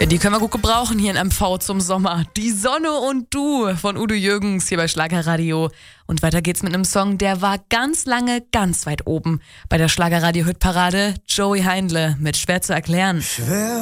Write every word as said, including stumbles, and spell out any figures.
die können wir gut gebrauchen hier in M V zum Sommer. Die Sonne und du von Udo Jürgens hier bei Schlagerradio. Und weiter geht's mit einem Song, der war ganz lange ganz weit oben bei der Schlagerradio-Hitparade. Joey Heindle mit Schwer zu erklären. Schwer